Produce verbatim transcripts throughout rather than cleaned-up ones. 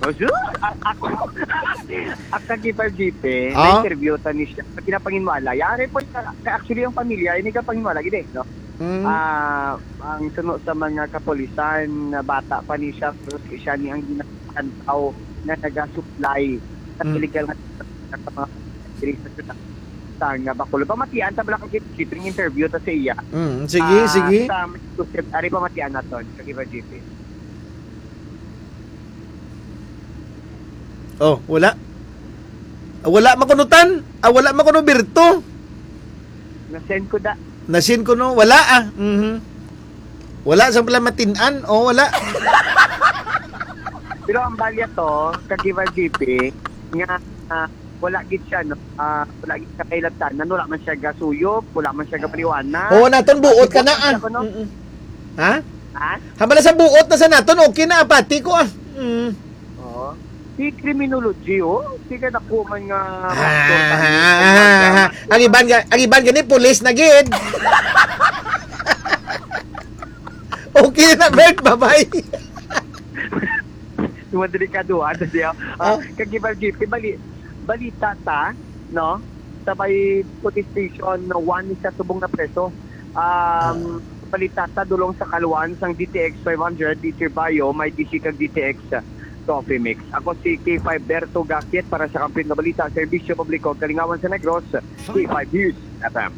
Ako, ako kag-five G P, Ah? na-interview ta ni siya. Sa kinapanghinwala, yari po, actually yung pamilya, hindi ka panghinwala, gini, no? Mm. Ah, ang sunod sa mga kapulisan na bata pa ni siya, pero siya ni ang ginakantaw na nag-supply sa Mm. illegal na sa mga sa nga bakulo. Pamatian, sa balakang keeping interview ta sa iya. Mm. Sige, Ah, sige. Sa ari pamatian naton, kag-five G P. Oh, wala. Ah, Wala makunutan. Ah, wala makuno birto. Na-send ko da. Nasin ko no, wala ah. Mhm. Wala sa pala matinan. Oh, wala. Pero ang balya to, kag-five G P, nga ah, wala gid siya no. Ah, wala gid siya kailatan. Nan wala man siya gasuyop, wala man siya gapariwana. Oh, naton buot ka na ah. Ako, no? Mm-mm. Ha? Ha? Hamala sa buot na sa naton, okay na apati ko ah. Mm. Oo. Si criminology oh, sige na ko man nga Ah, ang iban nga, ang iban gani pulis na gid. Okay na, Bert, bye-bye. Yung delikado ano siya. Ah, kag-five G P bali balita ta, no? Sa may police station na one isa subong na preso. Um, balita ta dulong sa kaluwan sang D T X five hundred D T Bayo may D C kag D T X Coffee Mix. Ako si K five Berto Gakit para sa Kampin na Balita, Serbisyo Publiko, Kalingawan sa Negros, K five News F M.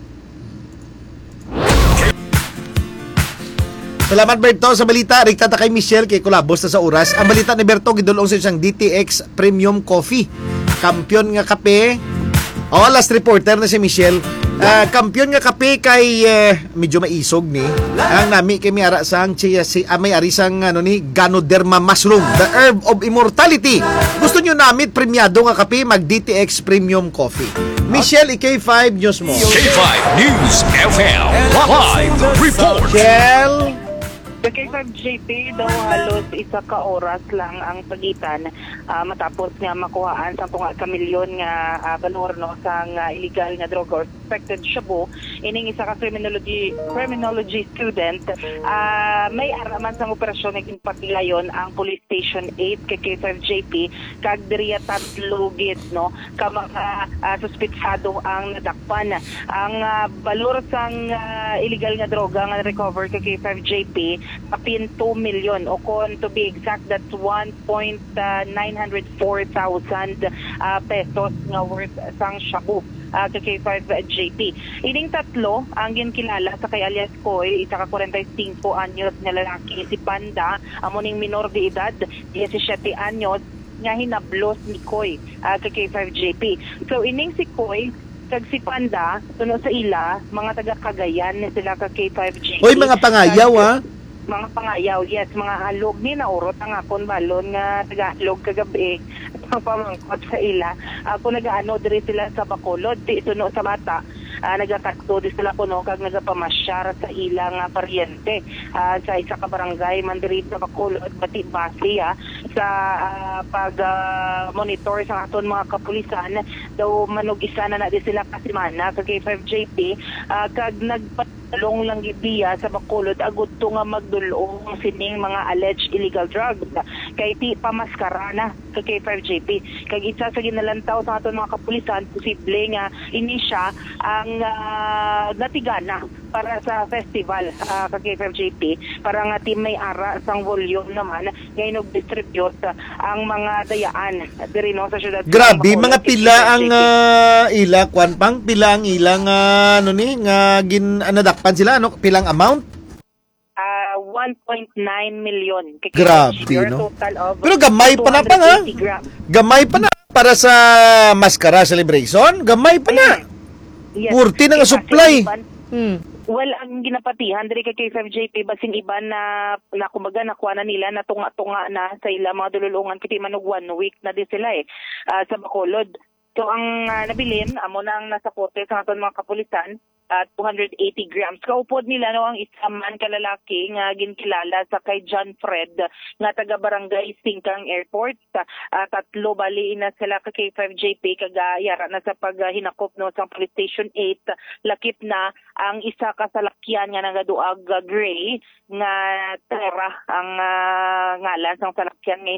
Salamat, Berto, sa balita. Rikta ta kay Michelle kay Kulabos na sa oras. Ang balita ni Berto gidulong sa isang D T X Premium Coffee. Kampiyon nga kape. Oh, last reporter na si Michelle. Uh, kampiyon nga kape kay uh, medyo maisog ni. Ang nami kay may ara sang chia si ah, may ari sang ano ni Ganoderma mushroom, the herb of immortality. Gusto niyo namit premiado nga kape, mag D T X Premium Coffee. Michelle, K five News mo. K five News F M Live Report. Michelle. Sa K five G P daw halos isa ka oras lang ang pagitan uh, matapos nga makuhaan sa tunga ka milyon nga uh, balor no sa uh, illegal nga droga or suspected shabu. Ining isa ka criminology criminology student uh, may araman sa operasyon naging patilayon ang Police Station eight kay K five J P kag diriya tatlo gid no ka mga uh, suspetsado ang nadakpan. Ang uh, balor sang uh, illegal nga droga nga recover kay K five J P kapin two million o kung to be exact that's one point nine oh four thousand uh, pesos nga worth sang shabu uh, kay K five J P. Ining tatlo ang ginkilala sa kay alias Koy, isa ka forty-five anyos nga lalaki, si Panda amoning minor de edad, seventeen anyos nga hinablos ni Koy uh, kay K five J P. So ining si Koy kag si Panda sunod sa ila mga taga Cagayan ni sila ka K five J P. Oy, mga pangayaw ha. Mga pangayaw, yes, mga halog ni naurot ang akon balon nga taga-halog kagabi ang pamangkot sa ila. Ako nagaano diri sila sa Bacolod, di suno sa mata. Uh, nagakatto di sila kuno kag nagapamasyar sa ilang uh, paryente uh, sa isa ka barangay mandiri sa Bacolod pati base uh, sa uh, pag uh, monitor sa aton mga kapulisan daw manug-isa na na di sila kasimana kag K five J P uh, kag nagpatalong lang gibiya sa Bacolod agud to nga magdulong sining mga alleged illegal drugs kay ti pamaskara na kag K five J P kag isa sa ginalantaw sa aton mga kapulisan posible nga ini siya ang uh, natigana para sa festival uh, kag K five J P para nga team may ara sang volume naman ngayon og-distribute uh, ang mga dayaan diri no sa syudad. Grabe, mga pila ang uh, ila kwan pang pila ang ilang uh, ano ni nga gin uh, nadakpan sila ano pilang amount? Uh, one point nine million. Kay Grabe, your no? total of Pero gamay pa na pa nga. Gamay pa na para sa maskara celebration. Gamay pa na. Yes. Purti na nga supply. Hmm. Well, ang ginapatihan diri kay K five J P basing iban na na kumbaga nakuha na nila na tunga-tunga na sa ila mga dululungan kiti manog one week na di sila eh uh, sa Bacolod. So ang uh, nabilin amo nang nasa kote sa aton mga kapulisan at uh, two hundred eighty grams. Kaupod nila no ang isa man kalalaki nga ginkilala sa kay John Fred nga taga barangay Singkang Airport. Uh, tatlo bali na sila ka K five J P kaga yara na sa paghinakop uh, no sa Police Station eight. Lakip na ang isa ka salakyan nga nagaduag uh, gray nga Terra ang uh, ngalan sang salakyan nga